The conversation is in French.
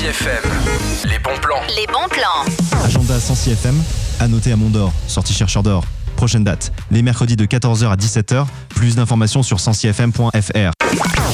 FM. Les bons plans. Les bons plans. Agenda Sancy FM, à noter à Mont-d'Or, sortie chercheur d'or. Prochaine date, les mercredis de 14h à 17h. Plus d'informations sur sancyfm.fr.